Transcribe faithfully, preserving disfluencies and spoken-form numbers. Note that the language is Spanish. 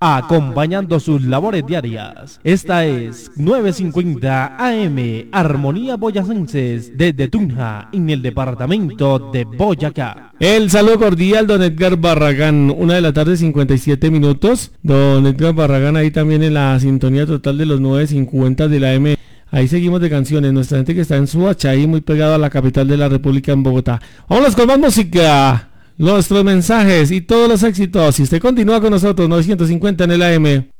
acompañando sus labores diarias. Esta es novecientos cincuenta A M, Armonía Boyacenses, desde Tunja, en el departamento de Boyacá. El saludo cordial, don Edgar Barragán, una de la tarde, cincuenta y siete minutos. Don Edgar Barragán ahí también en la sintonía total de los novecientos cincuenta de la M. Ahí seguimos de canciones, nuestra gente que está en Suacha, ahí muy pegado a la capital de la República, en Bogotá. Vámonos con más música, nuestros mensajes y todos los éxitos. Si usted continúa con nosotros, novecientos cincuenta en el A M.